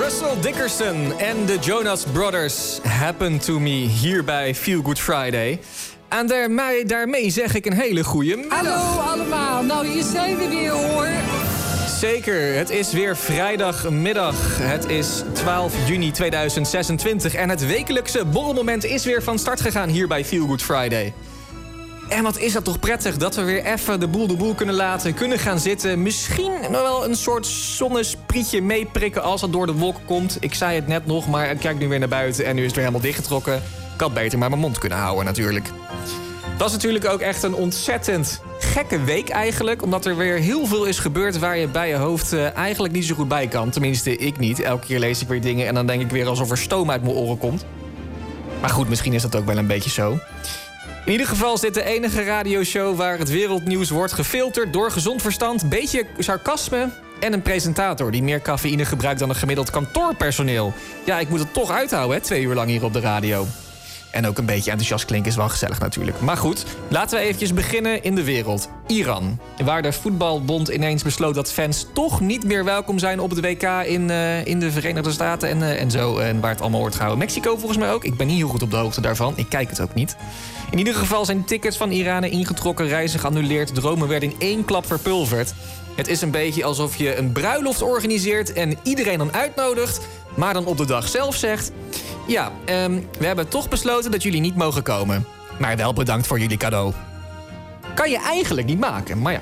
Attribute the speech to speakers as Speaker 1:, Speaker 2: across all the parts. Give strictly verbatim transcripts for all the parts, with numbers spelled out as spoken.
Speaker 1: Russell Dickerson en de Jonas Brothers Happen to Me hier bij Feel Good Friday. En daarmee, daarmee zeg ik een hele goeie middag.
Speaker 2: Hallo allemaal, nou hier zijn we weer hoor.
Speaker 1: Zeker, het is weer vrijdagmiddag. Het is twaalf juni tweeduizend zesentwintig en het wekelijkse borrelmoment is weer van start gegaan hier bij Feel Good Friday. En wat is dat toch prettig dat we weer even de boel de boel kunnen laten, kunnen gaan zitten. Misschien nog wel een soort zonnesprietje meeprikken als dat door de wolken komt. Ik zei het net nog, maar ik kijk nu weer naar buiten en nu is het weer helemaal dichtgetrokken. Ik had beter maar mijn mond kunnen houden natuurlijk. Dat is natuurlijk ook echt een ontzettend gekke week eigenlijk. Omdat er weer heel veel is gebeurd waar je bij je hoofd uh, eigenlijk niet zo goed bij kan. Tenminste, ik niet. Elke keer lees ik weer dingen en dan denk ik weer alsof er stoom uit mijn oren komt. Maar goed, misschien is dat ook wel een beetje zo. In ieder geval is dit de enige radioshow waar het wereldnieuws wordt gefilterd door gezond verstand, beetje sarcasme en een presentator die meer cafeïne gebruikt dan een gemiddeld kantoorpersoneel. Ja, ik moet het toch uithouden, hè, twee uur lang hier op de radio. En ook een beetje enthousiast klinken is wel gezellig natuurlijk. Maar goed, laten we eventjes beginnen in de wereld. Iran, waar de voetbalbond ineens besloot dat fans toch niet meer welkom zijn op het W K in, uh, in de Verenigde Staten en, uh, en zo. En waar het allemaal wordt gehouden. Mexico volgens mij ook. Ik ben niet heel goed op de hoogte daarvan. Ik kijk het ook niet. In ieder geval zijn tickets van Iranen ingetrokken, reizen geannuleerd, dromen werden in één klap verpulverd. Het is een beetje alsof je een bruiloft organiseert en iedereen dan uitnodigt, maar dan op de dag zelf zegt: ja, um, we hebben toch besloten dat jullie niet mogen komen. Maar wel bedankt voor jullie cadeau. Kan je eigenlijk niet maken, maar ja.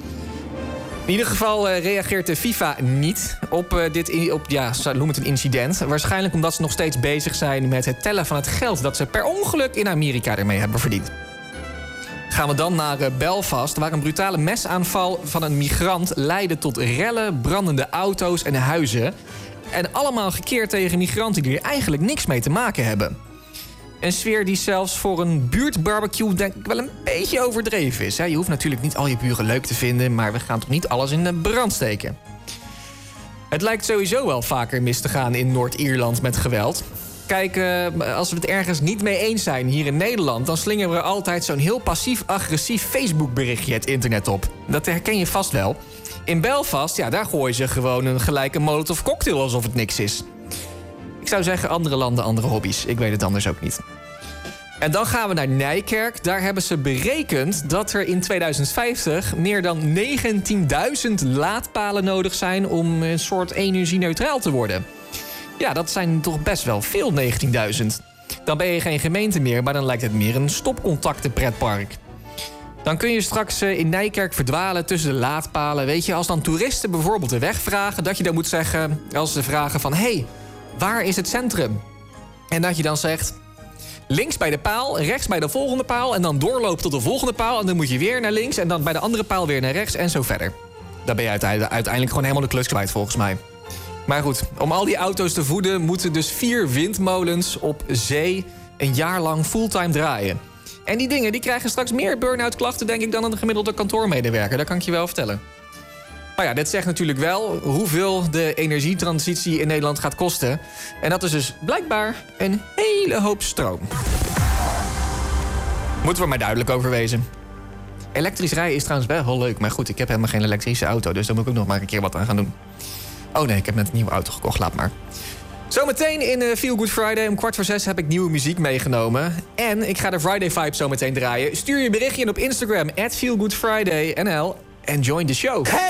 Speaker 1: In ieder geval uh, reageert de FIFA niet op uh, dit, op, ja, noem het een incident. Waarschijnlijk omdat ze nog steeds bezig zijn met het tellen van het geld dat ze per ongeluk in Amerika ermee hebben verdiend. Gaan we dan naar uh, Belfast, waar een brutale mesaanval van een migrant leidde tot rellen, brandende auto's en huizen. En allemaal gekeerd tegen migranten die er eigenlijk niks mee te maken hebben. Een sfeer die zelfs voor een buurtbarbecue denk ik wel een beetje overdreven is. Je hoeft natuurlijk niet al je buren leuk te vinden, maar we gaan toch niet alles in de brand steken. Het lijkt sowieso wel vaker mis te gaan in Noord-Ierland met geweld. Kijk, als we het ergens niet mee eens zijn hier in Nederland, dan slingeren we altijd zo'n heel passief-agressief Facebook-berichtje het internet op. Dat herken je vast wel. In Belfast, ja, daar gooien ze gewoon een gelijke molotov cocktail alsof het niks is. Ik zou zeggen, andere landen, andere hobby's. Ik weet het anders ook niet. En dan gaan we naar Nijkerk. Daar hebben ze berekend dat er in tweeduizend vijftig meer dan negentienduizend laadpalen nodig zijn om een soort energie-neutraal te worden. Ja, dat zijn toch best wel veel, negentienduizend. Dan ben je geen gemeente meer, maar dan lijkt het meer een stopcontactenpretpark. Dan kun je straks in Nijkerk verdwalen tussen de laadpalen. Weet je, als dan toeristen bijvoorbeeld de weg vragen, dat je dan moet zeggen, als ze vragen van: hé, hey, waar is het centrum? En dat je dan zegt: links bij de paal, rechts bij de volgende paal, en dan doorlopen tot de volgende paal, en dan moet je weer naar links en dan bij de andere paal weer naar rechts en zo verder. Dan ben je uiteindelijk gewoon helemaal de klus kwijt volgens mij. Maar goed, om al die auto's te voeden moeten dus vier windmolens op zee een jaar lang fulltime draaien. En die dingen die krijgen straks meer burn-out klachten, denk ik, dan een gemiddelde kantoormedewerker. Dat kan ik je wel vertellen. Maar ja, dit zegt natuurlijk wel hoeveel de energietransitie in Nederland gaat kosten. En dat is dus blijkbaar een hele hoop stroom. Moeten we maar duidelijk over wezen. Elektrisch rijden is trouwens wel heel leuk. Maar goed, ik heb helemaal geen elektrische auto, dus daar moet ik ook nog maar een keer wat aan gaan doen. Oh nee, ik heb net een nieuwe auto gekocht, laat maar. Zometeen in uh, Feel Good Friday om kwart voor zes heb ik nieuwe muziek meegenomen. En ik ga de Friday Vibe zo meteen draaien. Stuur je berichtje in op Instagram, at Feel Good Friday N L. En join the show. Het